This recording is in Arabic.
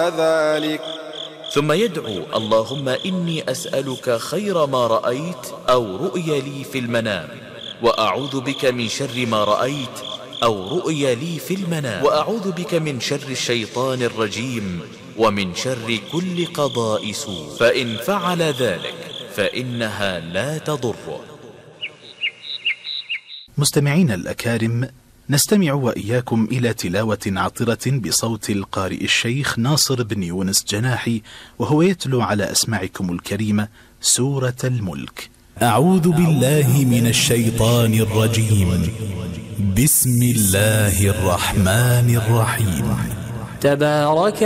ذلك. ثم يدعو: اللهم إني أسألك خير ما رأيت أو رؤي لي في المنام، وأعوذ بك من شر ما رأيت أو رؤي لي في المنام، وأعوذ بك من شر الشيطان الرجيم ومن شر كل قضاء سوء. فإن فعل ذلك فإنها لا تضره. مستمعين الأكارم، نستمع وإياكم إلى تلاوة عطرة بصوت القارئ الشيخ ناصر بن يونس جناحي، وهو يتلو على أسماعكم الكريمة سورة الملك. أعوذ بالله من الشيطان الرجيم. بسم الله الرحمن الرحيم. تبارك